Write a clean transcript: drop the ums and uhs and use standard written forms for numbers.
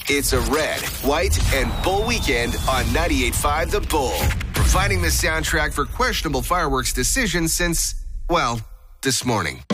It's a red, white, and bull weekend on 98.5 The Bull, providing the soundtrack for questionable fireworks decisions since, well, this morning.